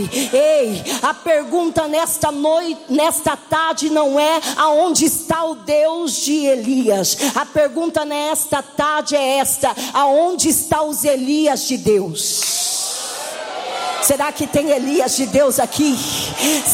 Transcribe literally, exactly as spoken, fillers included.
Ei, a pergunta nesta noite, nesta tarde não é aonde está o Deus de Elias. A pergunta nesta tarde é esta: aonde estão os Elias de Deus? Será que tem Elias de Deus aqui?